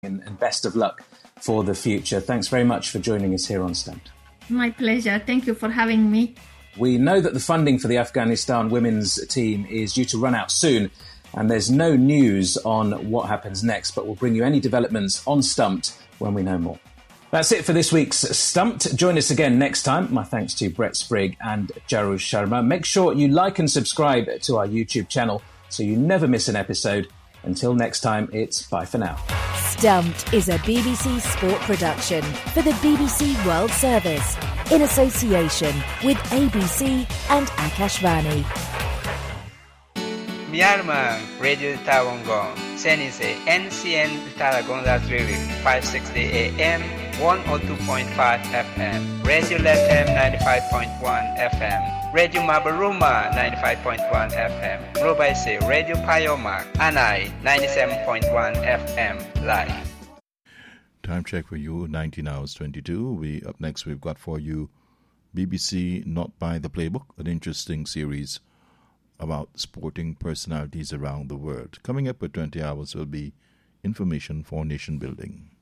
and best of luck for the future. Thanks very much for joining us here on Stumped. My pleasure. Thank you for having me. We know that the funding for the Afghanistan women's team is due to run out soon, and there's no news on what happens next, but we'll bring you any developments on Stumped when we know more. That's it for this week's Stumped. Join us again next time. My thanks to Brett Sprigg and Jaru Sharma. Make sure you like and subscribe to our YouTube channel so you never miss an episode. Until next time, it's bye for now. Stumped is a BBC sport production for the BBC World Service in association with ABC and Akashvani. Myanmar Radio Tawangong, Senise NCN Taragonga Drilling, 560 AM, 102.5 FM, Radio Latam 95.1 FM, Radio Mabaruma 95.1 FM, Robaise Radio Payoma, Anai 97.1 FM, live. Time check for you, 19 hours 22. Up next, we've got for you BBC Not By the Playbook, an interesting series about sporting personalities around the world. Coming up at 20 hours will be information for nation building.